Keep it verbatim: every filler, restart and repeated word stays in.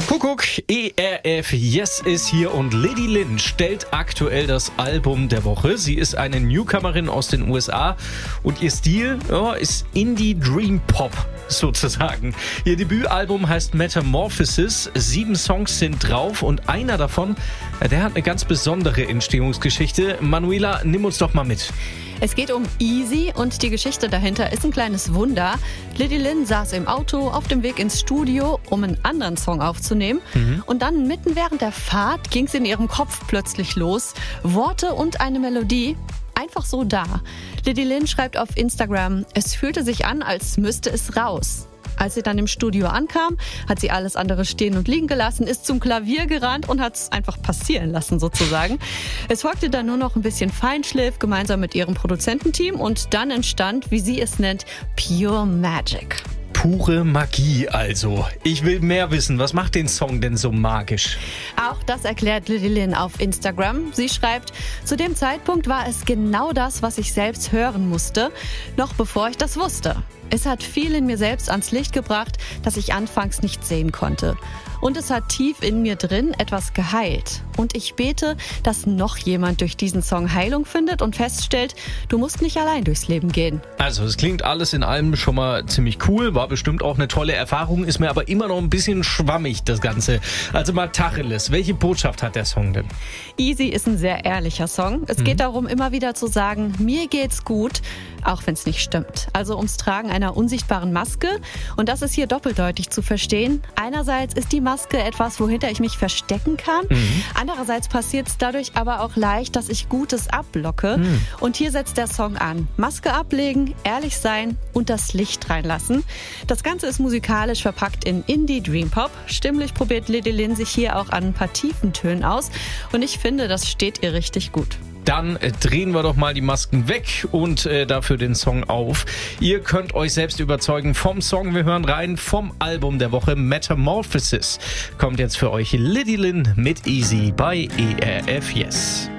Kuckuck, E R F Yes ist hier und Lady Lynn stellt aktuell das Album der Woche. Sie ist eine Newcomerin aus den U S A und ihr Stil ja, ist Indie Dream Pop sozusagen. Ihr Debütalbum heißt Metamorphosis. Sieben Songs sind drauf und einer davon, der hat eine ganz besondere Entstehungsgeschichte. Manuela, nimm uns doch mal mit. Es geht um Easy und die Geschichte dahinter ist ein kleines Wunder. Lady Lynn saß im Auto auf dem Weg ins Studio, um einen anderen Song aufzunehmen. Mhm. Und dann mitten während der Fahrt ging es in ihrem Kopf plötzlich los. Worte und eine Melodie. Einfach so da. Lady Lynn schreibt auf Instagram, es fühlte sich an, als müsste es raus. Als sie dann im Studio ankam, hat sie alles andere stehen und liegen gelassen, ist zum Klavier gerannt und hat es einfach passieren lassen sozusagen. Es folgte dann nur noch ein bisschen Feinschliff gemeinsam mit ihrem Produzententeam und dann entstand, wie sie es nennt, Pure Magic. Pure Magie also. Ich will mehr wissen. Was macht den Song denn so magisch? Auch das erklärt Lady Lynn auf Instagram. Sie schreibt, zu dem Zeitpunkt war es genau das, was ich selbst hören musste, noch bevor ich das wusste. Es hat viel in mir selbst ans Licht gebracht, das ich anfangs nicht sehen konnte. Und es hat tief in mir drin etwas geheilt. Und ich bete, dass noch jemand durch diesen Song Heilung findet und feststellt, du musst nicht allein durchs Leben gehen. Also es klingt alles in allem schon mal ziemlich cool, war bestimmt auch eine tolle Erfahrung, ist mir aber immer noch ein bisschen schwammig das Ganze. Also mal Tacheles, welche Botschaft hat der Song denn? Easy ist ein sehr ehrlicher Song. Es mhm. geht darum, immer wieder zu sagen, mir geht's gut, auch wenn es nicht stimmt. Also ums Tragen einer unsichtbaren Maske. Und das ist hier doppeldeutig zu verstehen. Einerseits ist die Maske etwas, wohinter ich mich verstecken kann. Mhm. Andererseits passiert es dadurch aber auch leicht, dass ich Gutes abblocke. Mhm. Und hier setzt der Song an. Maske ablegen, ehrlich sein und das Licht reinlassen. Das Ganze ist musikalisch verpackt in Indie Dream Pop. Stimmlich probiert Lady Lynn sich hier auch an ein paar tiefen Tönen aus. Und ich finde, das steht ihr richtig gut. Dann äh, drehen wir doch mal die Masken weg und äh, dafür den Song auf. Ihr könnt euch selbst überzeugen vom Song. Wir hören rein vom Album der Woche Metamorphosis. Kommt jetzt für euch Lady Lynn mit Easy bei E R F Yes.